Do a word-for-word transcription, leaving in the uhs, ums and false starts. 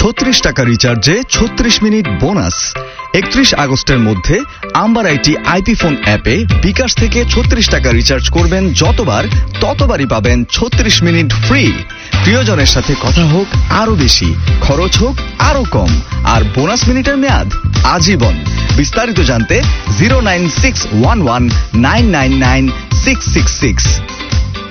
ছত্রিশ টাকা রিচার্জে ছত্রিশ মিনিট বোনাস। একত্রিশ আগস্টের মধ্যে আম্বার আইটি আইপি ফোন অ্যাপে বিকাশ থেকে ছত্রিশ টাকা রিচার্জ করবেন যতবার, ততবারই পাবেন ছত্রিশ মিনিট ফ্রি। প্রিয়জনের সাথে কথা হোক আরো বেশি, খরচ হোক আরো কম, আর বোনাস মিনিটের মেয়াদ আজীবন। বিস্তারিত জানতে zero nine six one one nine nine nine six six six